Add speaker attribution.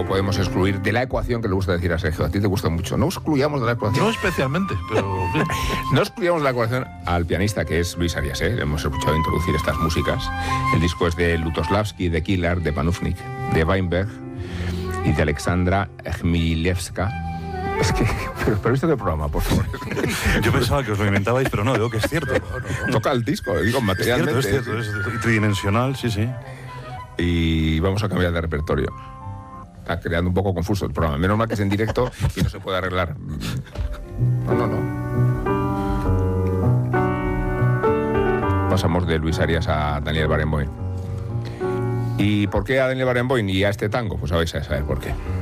Speaker 1: no podemos excluir de la ecuación, que le gusta decir a Sergio, a ti te gusta mucho, no excluyamos de la ecuación.
Speaker 2: No especialmente, pero...
Speaker 1: No excluyamos de la ecuación al pianista, que es Luis Arias, ¿eh? Le hemos escuchado introducir estas músicas. El disco es de Lutosławski, de Killar, de Panufnik, de Weinberg y de Alexandra Chmielewska. Es que, pero ¿visto qué programa, por favor?
Speaker 3: Yo pensaba que os lo inventabais, pero no, digo que es cierto.
Speaker 1: Toca el disco, digo, materialmente.
Speaker 3: Es cierto, es tridimensional, sí.
Speaker 1: Y vamos a cambiar de repertorio. Está creando un poco confuso el programa. Menos mal que es en directo y no se puede arreglar. No. Pasamos de Luis Arias a Daniel Barenboim. ¿Y por qué a Daniel Barenboim y a este tango? Pues vais a saber por qué.